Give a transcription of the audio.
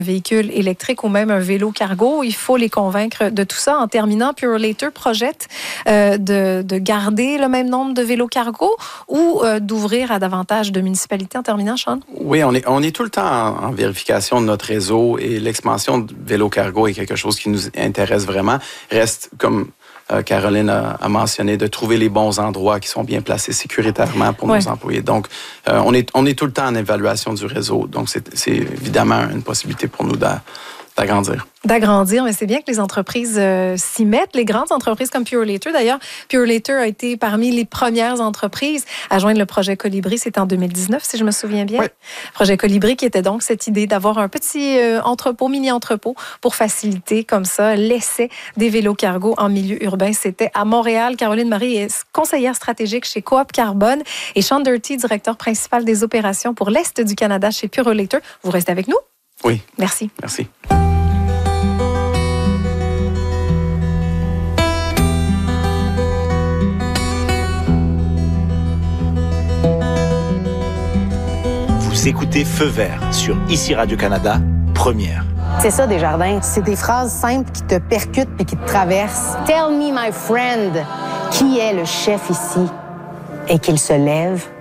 véhicule électrique ou même un vélo cargo. Il faut les convaincre de tout ça. En terminant, Purolator projette de garder le même nombre de vélos cargo ou d'ouvrir à davantage de municipalités. En terminant, Sean? Oui, on est tout le temps en vérification de notre réseau et l'expansion de vélo cargo est quelque chose qui nous intéresse vraiment. Reste comme Caroline a mentionné, de trouver les bons endroits qui sont bien placés sécuritairement pour nos employés. Donc, on est tout le temps en évaluation du réseau. Donc, c'est évidemment une possibilité pour nous d'agrandir. D'agrandir, mais c'est bien que les entreprises s'y mettent, les grandes entreprises comme Purolator. D'ailleurs, Purolator a été parmi les premières entreprises à joindre le projet Colibri. C'était en 2019, si je me souviens bien. Oui. Projet Colibri qui était donc cette idée d'avoir un petit entrepôt, mini-entrepôt pour faciliter comme ça l'essai des vélos cargo en milieu urbain. C'était à Montréal. Caroline Marie est conseillère stratégique chez Coop Carbone et Sean Durty, directeur principal des opérations pour l'Est du Canada chez Purolator. Vous restez avec nous? Oui. Merci. Merci. Vous écoutez Feu vert sur ICI Radio-Canada, première. C'est ça, Desjardins. C'est des phrases simples qui te percutent et qui te traversent. Tell me, my friend, qui est le chef ici? Et qu'il se lève